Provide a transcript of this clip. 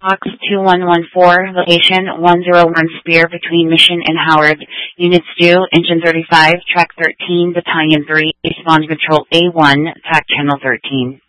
Ox 2114, location 101 Spear between Mission and Howard. Units due, Engine 35, Track 13, Battalion 3, Spawn Control A1, TAC Channel 13.